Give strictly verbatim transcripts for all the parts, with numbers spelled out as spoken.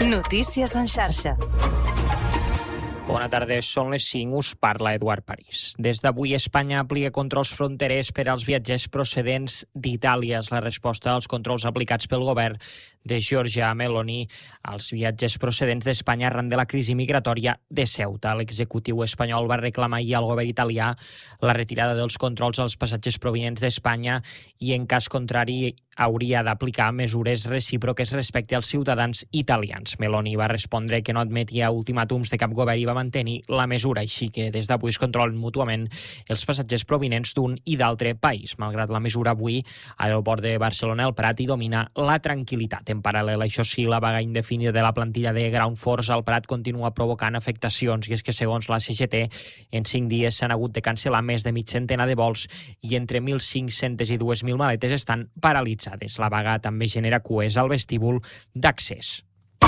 Notícies en xarxa. Bona tarda, són les cinc, us parla Eduard París. Des d'avui Espanya aplica controls fronterers per als viatgers procedents d'Itàlia. És la resposta als controls aplicats pel govern de Giorgia Meloni als viatgers procedents d'Espanya arran de la crisi migratòria de Ceuta. L'executiu espanyol va reclamar ahir al govern italià la retirada dels controls als passatgers provinents d'Espanya i, en cas contrari, hauria d'aplicar mesures recíproques respecte als ciutadans italians. Meloni va respondre que no admetia ultimàtums de cap govern i va mantenir la mesura, així que des d'avui es controlen mútuament els passatgers provinents d'un i d'altre país. Malgrat la mesura, avui a l'aeroport de Barcelona el Prat hi domina la tranquil·litat. En paral·lel, això sí, la vaga indefinida de la plantilla de Ground Force al Prat continua provocant afectacions, i és que, segons la C G T, en cinc dies s'han hagut de cancel·lar més de mig centena de vols i entre mil cinc-cents i dos mil maletes estan paralitzades. La vaga també genera cues al vestíbul d'accés.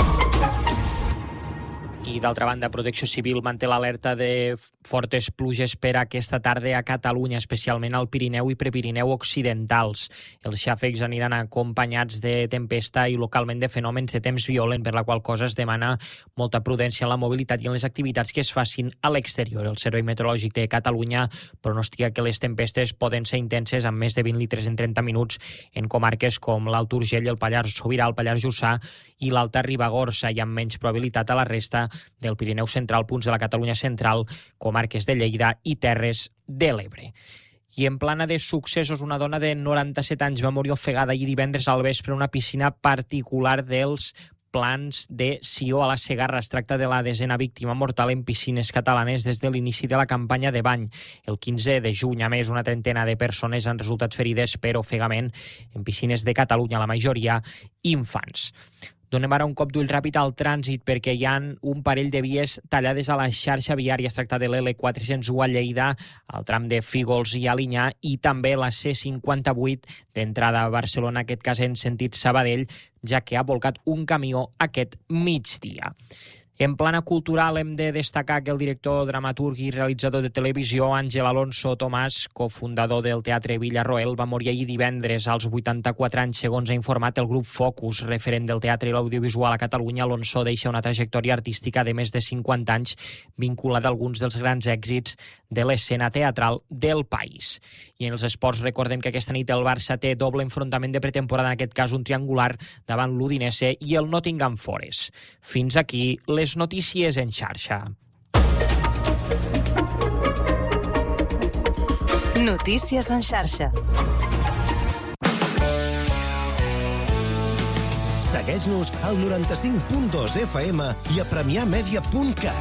I, d'altra banda, Protecció Civil manté l'alerta de fortes pluges per aquesta tarda a Catalunya, especialment al Pirineu i Prepirineu occidentals. Els xàfecs aniran acompanyats de tempesta i localment de fenòmens de temps violent, per la qual cosa es demana molta prudència en la mobilitat i en les activitats que es facin a l'exterior. El Servei Meteorològic de Catalunya pronostica que les tempestes poden ser intenses amb més de vint litres en trenta minuts en comarques com l'Alt Urgell, el Pallars Sobirà, el Pallars Jussà i l'Alta Ribagorça, i amb menys probabilitat a la resta del Pirineu central, punts de la Catalunya central, comarques de Lleida i Terres de l'Ebre. I en plana de successos, una dona de noranta-set anys va morir ofegada ahir divendres al vespre en una piscina particular dels Plans de Sió a la Segarra. Es tracta de la desena víctima mortal en piscines catalanes des de l'inici de la campanya de bany. El quinze de juny, a més, una trentena de persones han resultat ferides per ofegament en piscines de Catalunya, la majoria infants. Donem ara un cop d'ull ràpid al trànsit, perquè hi ha un parell de vies tallades a la xarxa viària. Es tracta de l'L quatre-cents u a Lleida, al tram de Fígols i Alinyà, i també la C cinquanta-vuit d'entrada a Barcelona, en aquest cas en sentit Sabadell, ja que ha volcat un camió aquest migdia. En plana cultural hem de destacar que el director, dramaturg i realitzador de televisió Àngel Alonso Tomàs, cofundador del Teatre Villarroel, va morir ahir divendres als vuitanta-quatre anys, segons ha informat el grup Focus, referent del teatre i l'audiovisual a Catalunya. Alonso deixa una trajectòria artística de més de cinquanta anys vinculada a alguns dels grans èxits de l'escena teatral del país. I en els esports recordem que aquesta nit el Barça té doble enfrontament de pretemporada, en aquest cas un triangular davant l'Udinese i el Nottingham Forest. Fins aquí les notícies en xarxa. Notícies en xarxa. Segueix-nos al noranta-cinc punt dos F M i a premià media punt cat.